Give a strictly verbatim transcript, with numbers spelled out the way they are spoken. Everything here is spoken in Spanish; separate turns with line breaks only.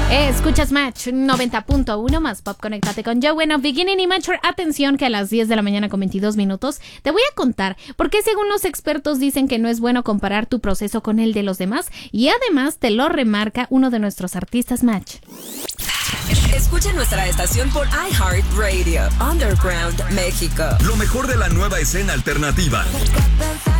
Eh, escuchas Match noventa punto uno más Pop. Conéctate con Joe. Bueno, beginning y Match. Atención que a las diez de la mañana con veintidós minutos te voy a contar por qué según los expertos dicen que no es bueno comparar tu proceso con el de los demás, y además te lo remarca uno de nuestros artistas Match.
Escucha nuestra estación por iHeartRadio, Underground México.
Lo mejor de la nueva escena alternativa.